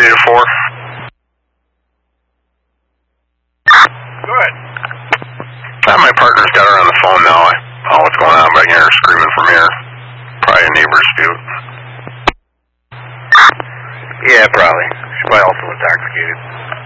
3 to 4. Good. My partner's got her on the phone now. I don't know what's going on, but I can hear her screaming from here. Probably a neighbor's dispute. Yeah, probably. She probably also intoxicated.